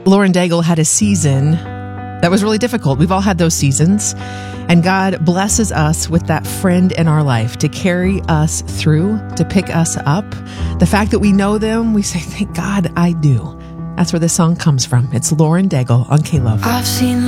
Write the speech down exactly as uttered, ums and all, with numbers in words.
Lauren Daigle had a season that was really difficult. We've all had those seasons. And God blesses us with that friend in our life to carry us through, to pick us up. The fact that we know them, we say, thank God I do. That's where this song comes from. It's Lauren Daigle on K-Love. I've seen